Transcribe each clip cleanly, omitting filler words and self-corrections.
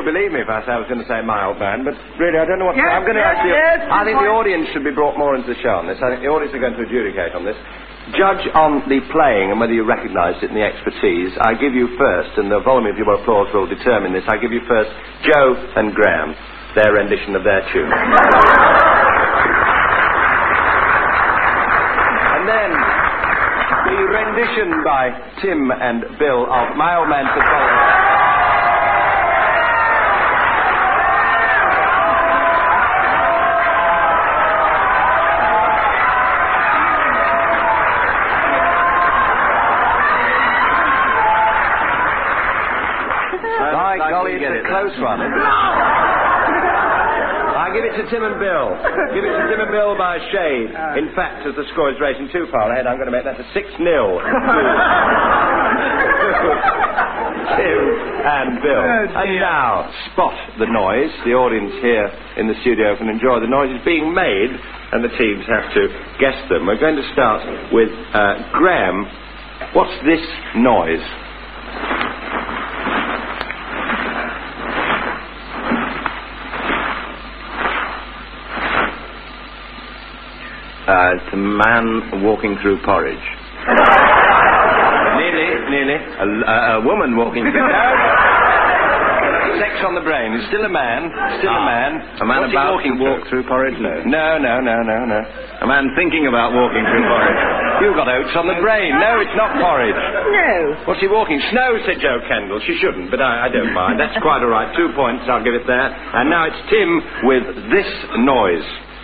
believe me if I say I was going to say my old man, but really I don't know what I'm going to actually... I think the audience should be brought more into the show on this. I think the audience are going to adjudicate on this. Judge on the playing and whether you recognised it and the expertise. I give you first, and the volume of your applause will determine this, I give you first Joe and Graham, their rendition of their tune. And then the rendition by Tim and Bill of My Old Man Could Follow. It's a close one. I give it to Tim and Bill. Give it to Tim and Bill by a shade. In fact, as the score is racing too far ahead, I'm going to make that a 6-0. Tim and Bill. And now, spot the noise. The audience here in the studio can enjoy the noises being made, and the teams have to guess them. We're going to start with Graham. What's this noise? It's a man walking through porridge. Nearly. A woman walking through... Sex on the brain. He's still a man. A man What's about to walk through porridge? No. No. A man thinking about walking through porridge. You've got oats on the brain. No, it's not porridge. No. What's he walking? Snow, said Joe Kendall. She shouldn't, but I don't mind. That's quite all right. 2 points, I'll give it there. And now it's Tim with this noise.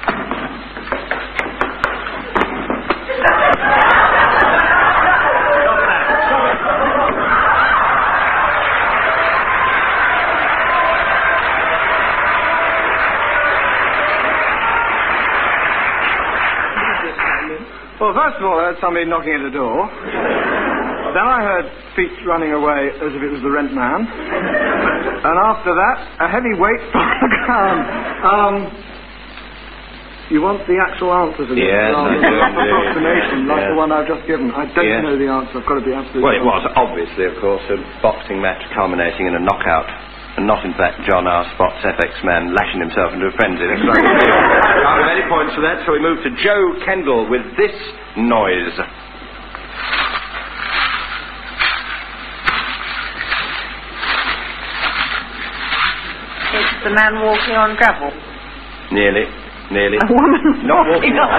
Well, first of all, I heard somebody knocking at the door. Then I heard feet running away as if it was the rent man. And after that, a heavy weight on the ground. You want the actual answer to this? Yes, I do. Approximation, like the one I've just given. I don't know the answer. I've got to be absolutely... Well, it was, obviously, of course, a boxing match culminating in a knockout. And not, in fact, John R. Spott's FX man lashing himself into a frenzy. That's like a deal. Can't have any points for that, so we move to Joe Kendall with this noise. It's the man walking on gravel. Nearly. A woman Not walking on...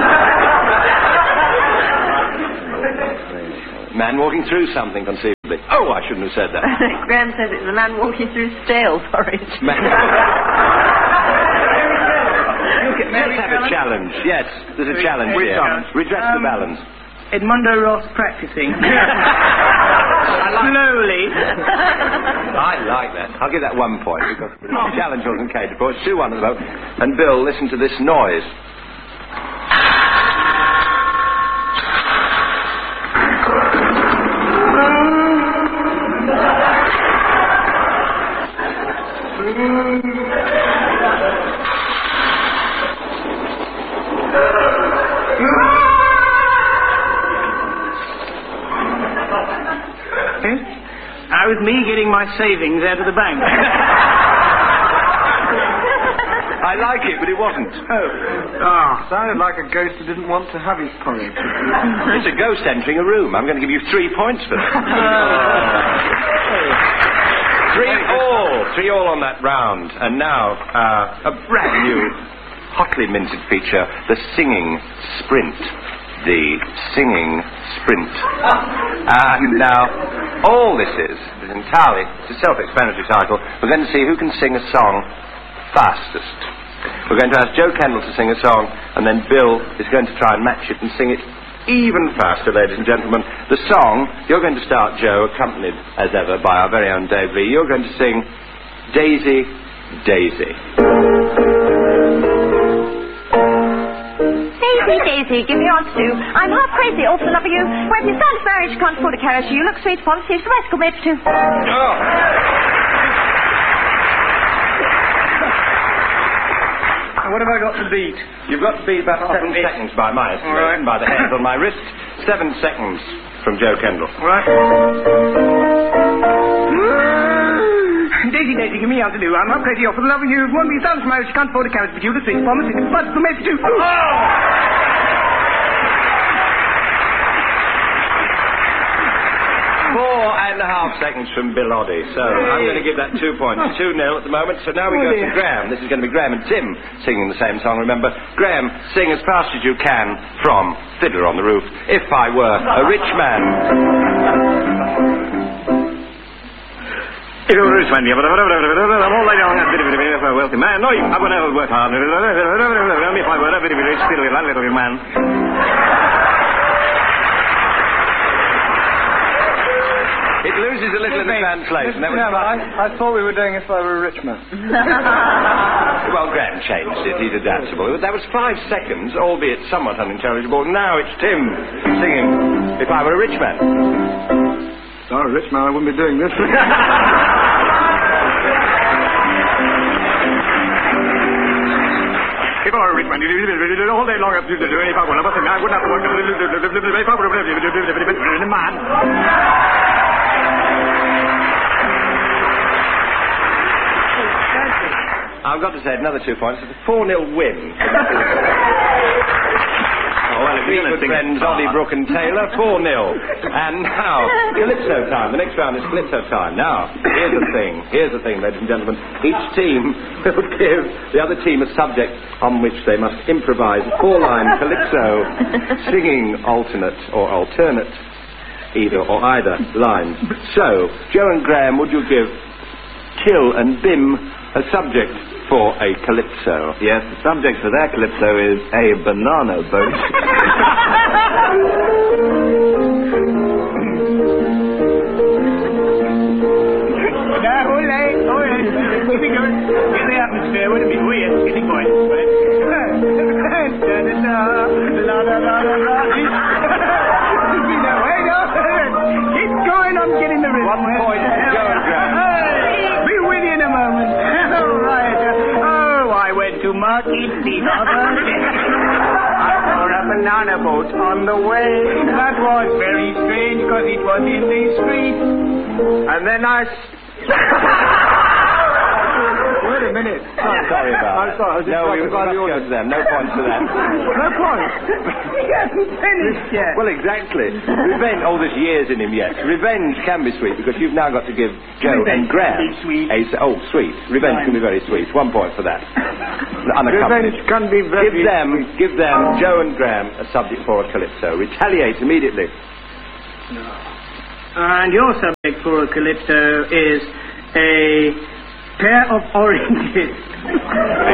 Man walking through something, conceivably. Oh, I shouldn't have said that. Graham says it's the man walking through stale porridge. Let's have a challenge. Yes, there's a challenge here. Redress the balance. Edmundo Ross practicing. Slowly. I like that. I'll give that 1 point because the challenge wasn't catered for. It's 2-1 at the moment. And Bill, listen to this noise. That was me getting my savings out of the bank. I like it, but it wasn't. Sounded like a ghost who didn't want to have his porridge. It's a ghost entering a room. I'm going to give you 3 points for that. 3 all on that round. And now, a brand new, hotly minted feature, the Singing Sprint. The Singing Sprint. And now, all this is entirely, it's a self-explanatory title. We're going to see who can sing a song fastest. We're going to ask Joe Kendall to sing a song, and then Bill is going to try and match it and sing it even faster, ladies and gentlemen. The song, you're going to start, Joe, accompanied, as ever, by our very own Dave Lee. You're going to sing Daisy, Daisy. Daisy, Daisy, give me your answer to. I'm half crazy, also love you. Well, if you stand marriage, you can't afford a carriage. You look sweet, fond, safe, bicycle, made too. What have I got to beat? You've got to beat about 7 seconds by my estimation, by the hands on my wrist. 7 seconds from Joe Kendall. All right. crazy daisy, give me out to do. I'm half crazy off for the love of you. It won't be sound marriage, can't afford a carriage, but you to sweet, promise it, but to make two. Oh! 4.5 seconds from Bill Oddie. So I'm going to give that 2 points. 2-0 at the moment. So now we go to Graham. This is going to be Graham and Tim singing the same song. Remember, Graham, sing as fast as you can from Fiddler on the Roof. If I Were a Rich Man. If I were a rich man, I'm all laid on a wealthy man. No, I would never work hard. If I were a very rich, little man. It loses a little in the translation. That was I thought we were doing If I Were a Rich Man. Well, Graham changed it. He's adaptable. That was 5 seconds, albeit somewhat unintelligible. Now it's Tim singing If I Were a Rich Man. If I were a rich man, I wouldn't be doing this. If I were a rich man, all day long, if I were I wouldn't have to work. If I were a man. I've got to say, another 2 points. It's a 4-0 win. Good friends, Oddie, Brooke and Taylor, 4-0. And now, Calypso time. The next round is Calypso time. Now, here's the thing, ladies and gentlemen. Each team will give the other team a subject on which they must improvise a 4-line Calypso singing alternate either or either lines. So, Joe and Graham, would you give Till and Bim a subject for a Calypso? Yes, the subject for their Calypso is a banana boat. Get the atmosphere, wouldn't it be weird? Getting voice, right? Keep going, I'm getting the rhythm. 1 point to Joe and Graham. Be with you in a moment. All right. Oh, I went to market the other day. I saw a banana boat on the way. That was very strange, because it was in the street. And then Wait a minute. Sorry about that. I'm sorry. No, we must go to them. No points for that. No point. he hasn't finished yet. Well, exactly. Revenge, there's years in him yet. Revenge can be sweet, because you've now got to give Joe and Graham Be sweet. sweet. Revenge can be very sweet. 1 point for that. Unaccompanied. Revenge can be very Give them, Joe and Graham, a subject for a Calypso. Retaliate immediately. And your subject for a Calypso is a pair of oranges. A